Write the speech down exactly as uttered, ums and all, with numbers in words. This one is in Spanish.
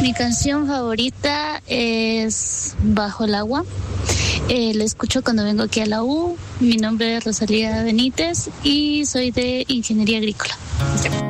Mi canción favorita es Bajo el agua. Eh, la escucho cuando vengo aquí a la U. Mi nombre es Rosalía Benítez y soy de Ingeniería Agrícola.